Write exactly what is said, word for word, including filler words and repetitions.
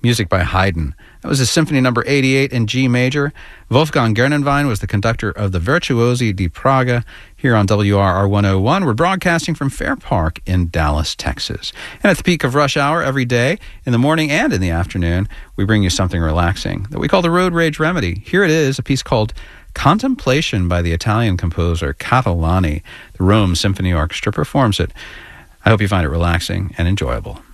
music by Haydn. That was his Symphony Number eighty-eight in G major. Wolfgang Gernenwein was the conductor of the Virtuosi di Praga here on W R R one oh one. We're broadcasting from Fair Park in Dallas, Texas. And at the peak of rush hour every day, in the morning and in the afternoon, we bring you something relaxing that we call the Road Rage Remedy. Here it is, a piece called Contemplation by the Italian composer Catalani. The Rome Symphony Orchestra performs it. I hope you find it relaxing and enjoyable.